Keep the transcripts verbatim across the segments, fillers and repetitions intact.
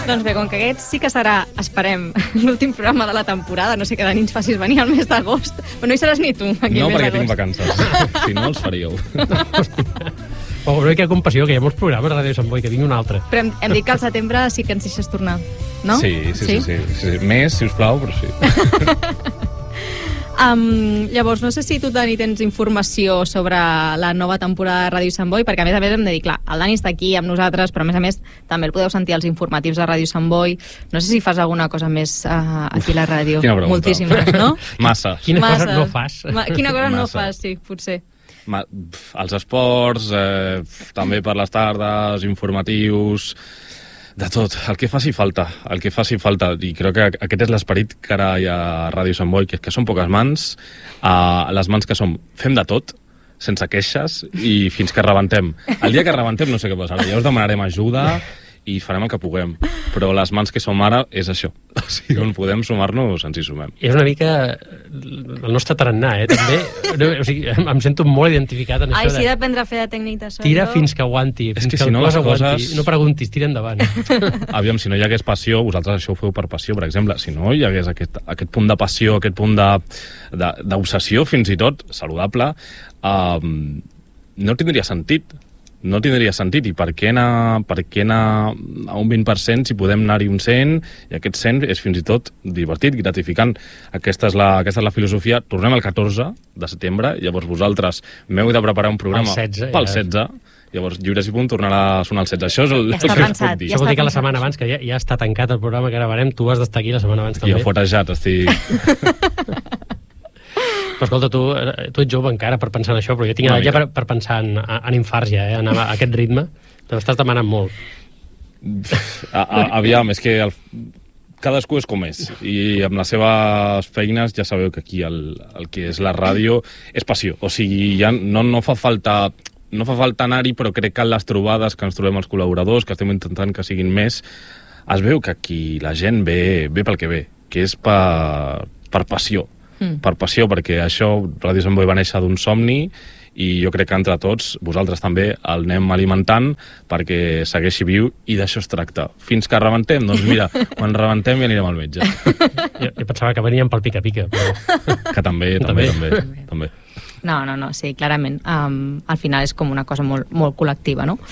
Doncs bé, com que aquest sí que serà, esperem, l'últim programa de la temporada, no sé que de nins facis venir al mes d'agost, però no hi seràs ni tu, aquí No, al mes perquè tinc d'agost. vacances. Si no, els faríeu. Oh, però que compassió, que hi ha molts programes a Ràdio Sant Boi, que vingui un altre. Però hem, hem dit que al setembre sí que ens deixes tornar, no? Sí, sí, sí. sí, sí, sí. Més, si us plau, però sí. Um, llavors, no sé si tu, Dani, tens informació sobre la nova temporada de Ràdio Sant Boi, perquè a més a més hem de dir, clar, el Dani està aquí amb nosaltres, però a més a més també el podeu sentir als informatius de Ràdio Sant Boi. No sé si fas alguna cosa més uh, aquí a la ràdio. Quina pregunta. Moltíssimes, no? Massa. Quina Massa. cosa no fas? Ma quina cosa no Massa. fas, sí, potser. Ma, pf, els esports, eh, pf, també per les tardes, informatius, de tot, el que faci falta, el que faci falta, i crec que aquest és l'esperit que ara hi ha a Ràdio Sant Boi, que, que són poques mans, uh, les mans que som, fem de tot, sense queixes, i fins que rebentem. El dia que rebentem no sé què passarà, ja us demanarem ajuda i farem el que puguem, però les mans que som ara és això, o sigui, on podem sumar-nos ens hi sumem. És una mica el nostre tarannà, eh, també. No, o sigui, em, em sento molt identificat en Ai, això sí, de... d'aprendre a fer de tècnic de so. Tira fins que aguanti, És fins que que si el no cos les aguanti. coses- No preguntis, tira endavant. Aviam, si no hi hagués passió, vosaltres això ho feu per passió, per exemple. Si no hi hagués aquest, aquest punt de passió, aquest punt de- de- d'obsessió, fins i tot, saludable, eh, no tindria sentit. No tindria sentit. I per què anar, per què anar a un vint per cent si podem anar-hi un cent, i aquest cent és fins i tot divertit, gratificant. Aquesta és la, aquesta és la filosofia. Tornem el catorze de setembre, llavors vosaltres m'heu de preparar un programa Pel setze, pel ja. setze, llavors Lliures i Punt tornarà a sonar el setze. Això és el, Ja el està que us pensat, puc dir. ja Això vol dir està que la pensat, setmana això. abans, que ja, ja està tancat el programa que gravarem, tu has d'estar aquí la setmana abans també. Jo forejat, estic... Però escolta, tu, eh, tu ets jove encara per pensar en això, però jo tinc Una edat ja mica. per, per pensar en, en infarts ja, eh, en a aquest ritme. Te l'estàs demanant molt. A, a, aviam, és que el, cadascú és com és, i amb les seves feines ja sabeu que aquí el, el que és la ràdio és passió, o sigui, ja no, no fa falta no fa falta anar-hi, però crec que en les trobades que ens trobem els col·laboradors, que estem intentant que siguin més, es veu que aquí la gent ve, ve pel que ve, que és per, per passió, mm. per passió, perquè això, Ràdio Sant Boi va néixer d'un somni, i jo crec que entre tots, vosaltres també, el anem alimentant perquè segueixi viu, i d'això es tracta. Fins que rebentem, doncs mira, quan rebentem ja anirem al metge. Jo, jo pensava que veníem pel pica-pica, però... Que també, també, també, també. també. No, no, no, sí, clarament. Um, al final és com una cosa molt, molt col·lectiva, no?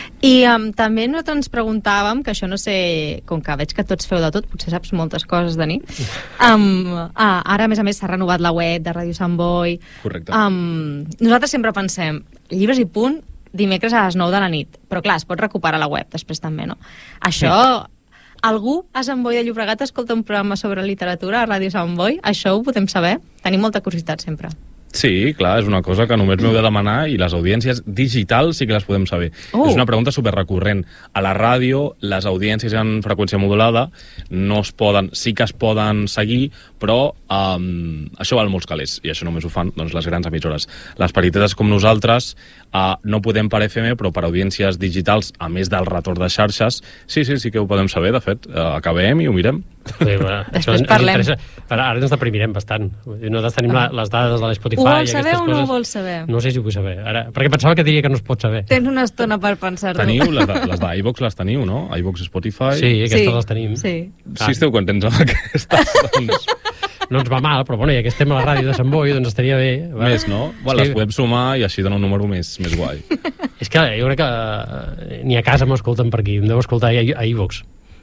I um, també nosaltres ens preguntàvem, que això no sé, com que veig que tots feu de tot, potser saps moltes coses, Dani. Um, ah, ara, a més a més, s'ha renovat la web de Ràdio Sant Boi. Correcte. Um, nosaltres sempre pensem, Llibres i Punt, dimecres a les nou de la nit. Però clar, es pot recuperar la web després també, no? Això... Sí. Algú a Sant Boi de Llobregat escolta un programa sobre literatura a Ràdio Sant Boi? Això ho podem saber? Tenim molta curiositat sempre. Sí, clar, és una cosa que només m'heu de demanar, i les audiències digitals sí que les podem saber. Uh. És una pregunta superrecurrent. A la ràdio, les audiències en freqüència modulada no es poden, sí que es poden seguir, però um, això val molts calés, i això només ho fan doncs, les grans emissores. Les petites com nosaltres uh, no podem per F M, però per audiències digitals, a més del retorn de xarxes, sí, sí, sí que ho podem saber, de fet. Uh, acabem i ho mirem. Sí, bueno, Després ens parlem. interessa. Ara, ara ens deprimirem bastant. Nosaltres tenim la, les dades de l'Spotify Ho i vols aquestes saber o no coses. ho vols saber? No sé si ho vull saber. Ara, perquè pensava que diria que no es pot saber. Tens una estona per pensar-ho. Teniu les de- les d'iVox, les teniu, no? iVox, Spotify... Sí, aquestes Sí, les tenim. sí. Si esteu contents amb aquestes, doncs... No ens va mal, però bueno, ja que estem a la ràdio de Sant Boi, doncs estaria bé. Va. Més, no? Bueno, les podem sumar i així dona un número més, més guai. És que jo crec que eh, ni a casa m'escolten per aquí, em deu escoltar a, a iVox.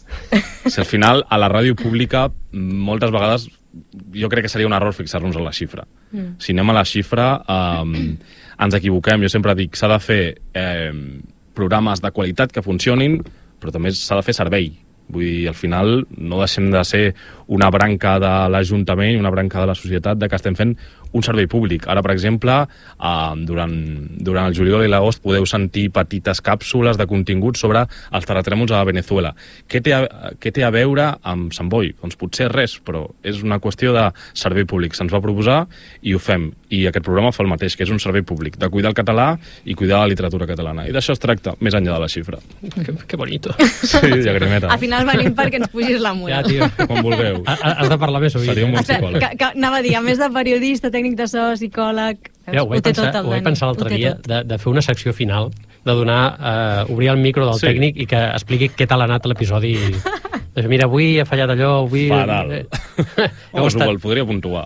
Si al final, a la ràdio pública, moltes vegades jo crec que seria un error fixar-nos en la xifra. Mm. Si anem a la xifra, eh, ens equivoquem. Jo sempre dic, s'ha de fer eh, programes de qualitat que funcionin, però també s'ha de fer servei. Vull dir, al final no deixem de ser una branca de l'Ajuntament i una branca de la societat de que estem fent un servei públic. Ara, per exemple, eh, durant, durant el juliol i l'agost podeu sentir petites càpsules de contingut sobre els terratrèmols a Venezuela. Què té a, què té a veure amb Sant Boi? Doncs potser res, però és una qüestió de servei públic. Se'ns va proposar i ho fem. I aquest programa fa el mateix, que és un servei públic, de cuidar el català i cuidar la literatura catalana. I d'això es tracta, més enllà de la xifra. Que, que bonito. Sí, llagrimeta. Al final venim perquè ens pugis la Ja, mula. tio. Quan vulgueu. Ha- Has de parlar més sovint. Seria un bon Espera, psicòleg. que, que, anava a dir, a més de periodista, tècnic de so, psicòleg... Ja, ho vaig té pensar, tot, el ho vaig Dani, pensar l'altre ho té dia, tot. de, de fer una secció final de donar, eh, obrir el micro del Sí. tècnic i que expliqui què tal ha anat l'episodi. Mira, avui ha fallat allò, avui... Fatal. Eh, Oh, estat... el podria puntuar.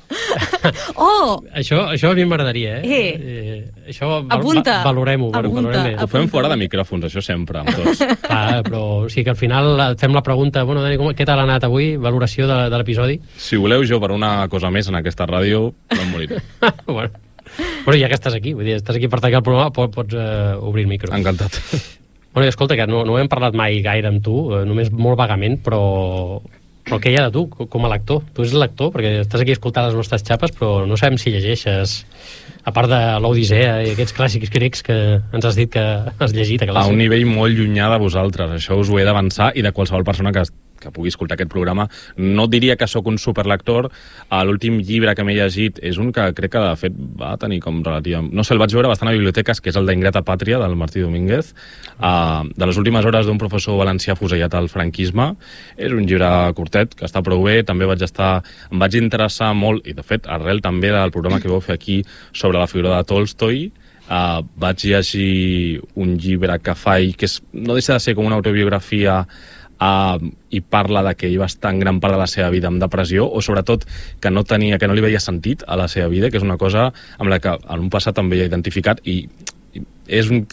Oh! Això, això a mi m'agradaria, eh? Eh. eh això val, Apunta. Va, valorem-ho. Apunta. valorem Ho fem fora de micròfons, això sempre, amb tots. Clar, però o sigui que al final fem la pregunta, bueno, Dani, com, què tal ha anat avui? Valoració de, de l'episodi? Si voleu jo per una cosa més en aquesta ràdio, no em moriré. bueno. Bueno, ja que estàs aquí, vull dir, estàs aquí per tancar el programa, pots, pots uh, obrir el micro. Encantat. Bueno, i escolta, que no, no hem parlat mai gaire amb tu, eh, només molt vagament, però, però què hi ha de tu, com a lector? Tu ets lector, perquè estàs aquí escoltant les nostres xapes, però no sabem si llegeixes, a part de l'Odissea i aquests clàssics grecs que ens has dit que has llegit a classe. A un nivell molt llunyà de vosaltres, això us ho he d'avançar, i de qualsevol persona que que pugui escoltar aquest programa. No diria que sóc un superlector. L'últim llibre que m'he llegit és un que crec que, de fet, va tenir com relativa... No sé, el vaig veure bastant a biblioteques, que és el d'Ingrata Pàtria, del Martí Domínguez, uh, de les últimes hores d'un professor valencià fusellat al franquisme. És un llibre curtet, que està prou bé. També vaig estar... Em vaig interessar molt, i de fet, arrel també del programa que vau fer aquí sobre la figura de Tolstoi, uh, vaig llegir un llibre que fa ell, que és, no deixa de ser com una autobiografia Uh, i parla de que ell va estar en gran part de la seva vida amb depressió, o sobretot que no tenia, que no li veia sentit a la seva vida, que és una cosa amb la que en un passat també hi ha identificat, i, i és un...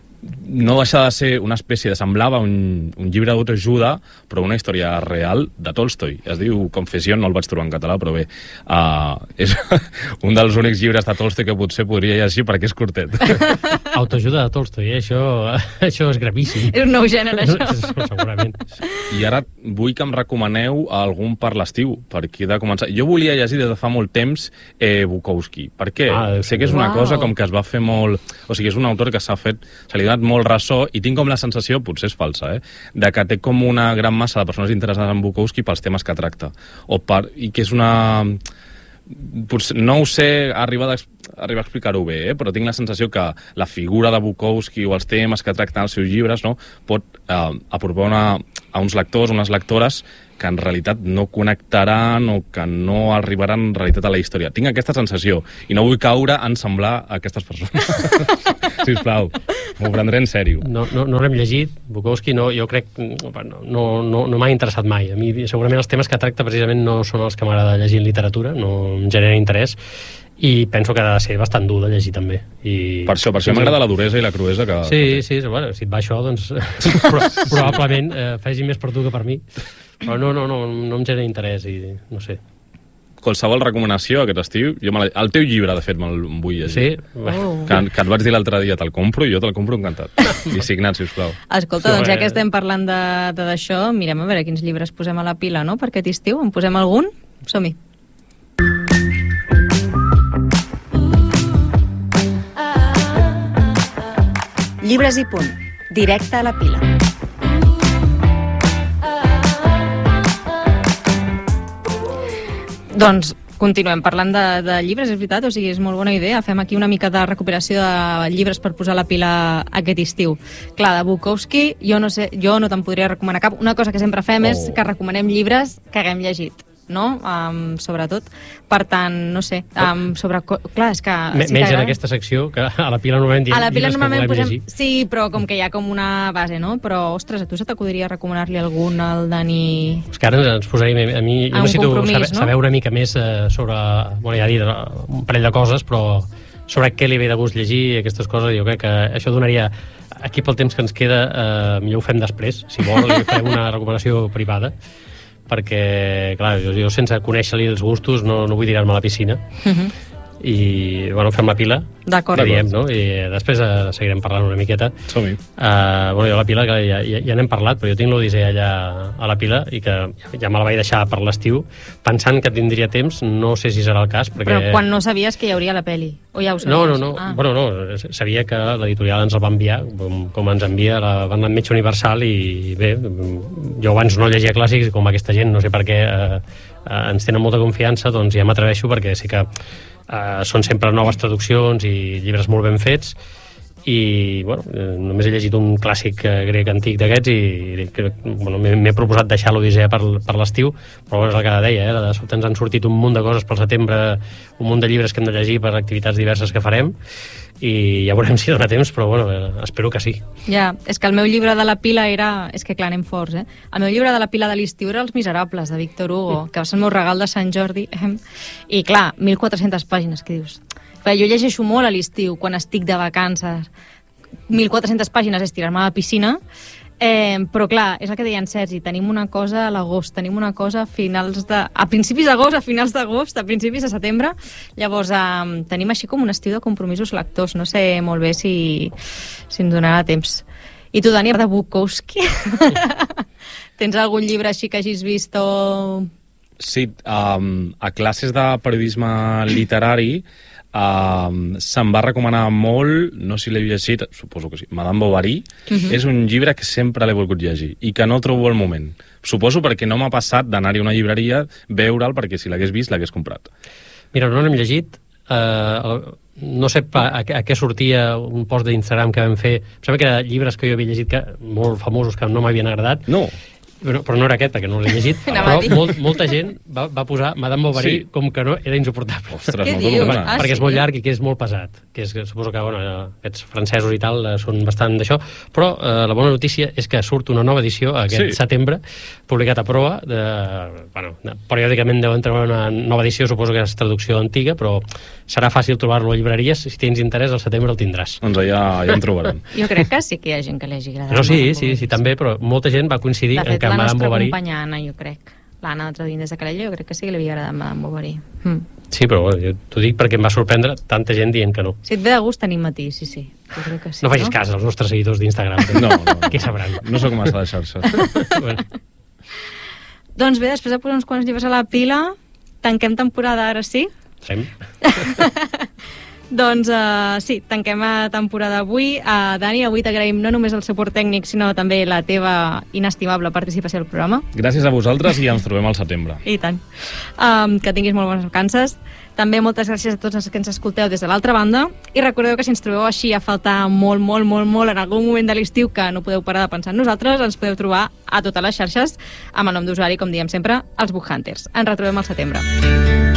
no deixa de ser una espècie de... semblava un, un llibre d'autoajuda, però una història real de Tolstoi. Es diu Confessió, no el vaig trobar en català, però bé, uh, és un dels únics llibres de Tolstoi que potser podria llegir perquè és curtet. Autoajuda de Tolstoi, eh? això, això és gravíssim. És un nou gènere, això. Segurament. I ara vull que em recomaneu algun per l'estiu, per aquí de començar. Jo volia llegir des de fa molt temps eh, Bukowski. Per què? Ah, sé que és una Uau. cosa com que es va fer molt... O sigui, és un autor que s'ha fet... Se li ha donat molt ressò, i tinc com la sensació, potser és falsa, eh, de que té com una gran massa de persones interessades en Bukowski pels temes que tracta. O per... I que és una... Potser, no ho sé arribar, arribar a explicar-ho bé, eh? Però tinc la sensació que la figura de Bukowski o els temes que tracten els seus llibres, no, pot eh, apropar una, a uns lectors, unes lectores que en realitat no connectaran o que no arribaran en realitat a la història. Tinc aquesta sensació i no vull caure en semblar a aquestes persones. Sisplau, m'ho prendré en sèrio. No, no, no l'hem llegit, Bukowski, no, jo crec no, no, no, no m'ha interessat mai. A mi segurament els temes que tracta precisament no són els que m'agrada llegir en literatura, no em genera interès, i penso que ha de ser bastant dur de llegir també. I... Per això, per això m'agrada la duresa i la cruesa que... Sí, sí, bueno, si et va això, doncs pro, probablement eh, faci més per tu que per mi. Però no, no, no, no em genera interès i no sé. Qualsevol recomanació aquest estiu, jo me la... el teu llibre, de fet, me'l vull llegir. Sí? Oh. Que, que et vaig dir l'altre dia, te'l compro, i jo te'l compro encantat. I signat, sisplau. Escolta, doncs ja que estem parlant de d'això, mirem a veure quins llibres posem a la pila, no?, per aquest estiu. En posem algun? Som-hi. Llibres i punt. Directe a la pila. Doncs continuem parlant de, de llibres, és veritat, o sigui, és molt bona idea. Fem aquí una mica de recuperació de llibres per posar a la pila aquest estiu. Clar, de Bukowski, jo no sé, jo no te'n podria recomanar cap. Una cosa que sempre fem oh. és que recomanem llibres que haguem llegit, no? Um, sobretot. Per tant, no sé, um, sobre... Clar, és que... M sí menys que en aquesta secció, que a la pila normalment a la pila llibres normalment que volem posem... llegir. Sí, però com que hi ha com una base, no? Però, ostres, a tu se t'acudiria recomanar-li algun al Dani... És que ara ens posaríem... A mi, jo Ah, un necessito compromís, saber, no? saber una mica més eh, sobre... Bueno, ja he dit un parell de coses, però sobre què li ve de gust llegir aquestes coses, jo crec que això donaria... Aquí pel temps que ens queda, eh, millor ho fem després. Si vol, li farem una recomanació privada, perquè, clar, jo, jo sense conèixer-li els gustos no, no vull tirar-me a la piscina. Uh-huh. I, bueno, fem la pila. D'acord. Que diem, no? I després eh, seguirem parlant una miqueta. Som-hi. Uh, bueno, jo la pila, que ja, ja, ja n'hem parlat, però jo tinc l'Odissea allà a la pila i que ja me la vaig deixar per l'estiu, pensant que tindria temps, no sé si serà el cas, perquè... Però quan no sabies que hi hauria la peli? O ja ho sabies? No, no, no. Ah. Bueno, no, sabia que l'editorial ens el va enviar, com, com ens envia la banda Metge Universal, i bé, jo abans no llegia clàssics, com aquesta gent, no sé per què eh, eh, ens tenen molta confiança, doncs ja m'atreveixo, perquè sé que eh, són sempre noves traduccions i llibres molt ben fets, i bueno, eh, només he llegit un clàssic eh, grec antic d'aquests i crec, bueno, m'he proposat deixar l'Odissea per, per l'estiu, però és el que deia, eh? De sobte ens han sortit un munt de coses pel setembre, un munt de llibres que hem de llegir per activitats diverses que farem, i ja veurem si dona temps, però bueno, eh, espero que sí. Ja, és que el meu llibre de la pila era... És que clar, anem forts, eh? El meu llibre de la pila de l'estiu era Els Miserables, de Víctor Hugo, que va ser el meu regal de Sant Jordi, eh? I clar, mil quatre-centes pàgines, que dius... Però jo llegeixo molt a l'estiu, quan estic de vacances. mil quatre-centes pàgines és tirar-me a la piscina, eh, però clar, és el que deia en Sergi, tenim una cosa a l'agost, tenim una cosa a finals de... a principis d'agost, a finals d'agost, a principis de setembre, llavors eh, tenim així com un estiu de compromisos lectors, no sé molt bé si, si ens donarà temps. I tu, Dani, de Bukowski? Tens algun llibre així que hagis vist o...? Sí, um, a classes de periodisme literari Uh, se'm va recomanar molt, no sé si l'he llegit, suposo que sí, Madame Bovary. Uh-huh. És un llibre que sempre l'he volgut llegir i que no trobo el moment. Suposo perquè no m'ha passat d'anar-hi a una llibreria, veure'l, perquè si l'hagués vist l'hagués comprat. Mira, no l'hem llegit, uh, no sé a, a, a què sortia un post d'Instagram que vam fer, em sembla que eren llibres que jo havia llegit que, molt famosos, que no m'havien agradat. No. Però, però no era aquest, perquè no l'he llegit. Però molt, molta gent va, va posar Madame Bovary sí. com que no era insuportable. Ostres, què no dius? Ah, perquè sí? És molt llarg i que és molt pesat. Que és, suposo que bueno, aquests francesos i tal eh, són bastant d'això. Però eh, la bona notícia és que surt una nova edició aquest sí. setembre, publicat a proa. De, bueno, de, periòdicament deuen treure una nova edició, suposo que és traducció antiga, però serà fàcil trobar-lo a llibreries. Si tens interès, al setembre el tindràs. Doncs ja, ja en trobarem. Jo crec que sí que hi ha gent que li hagi agradat. No, sí, sí, sí, també, però molta gent va coincidir en que Madame Bovary... Anna, jo crec. L'Anna de Tradint des de Calella, jo crec que sí que li havia agradat Madame Bovary. Mm. Sí, però bueno, jo t'ho dic perquè em va sorprendre tanta gent dient que no. Si et ve de gust, tenim matí, sí, sí. Jo crec que sí, no facis no? cas als nostres seguidors d'Instagram. No, no, no. Què sabran? No sóc massa de xarxes. Bueno. Doncs bé, després de posar uns quants llibres a la pila, tanquem temporada ara, sí? Fem. Doncs uh, sí, tanquem la temporada avui. Uh, Dani, avui t'agraïm no només el suport tècnic, sinó també la teva inestimable participació al programa. Gràcies a vosaltres i ens trobem al setembre. I tant. Um, que tinguis molt bones vacances. També moltes gràcies a tots els que ens escolteu des de l'altra banda. I recordeu que si ens trobeu així a faltar molt, molt, molt, molt en algun moment de l'estiu que no podeu parar de pensar en nosaltres, ens podeu trobar a totes les xarxes amb el nom d'usuari, com diem sempre, els Book Hunters. Ens retrobem al setembre.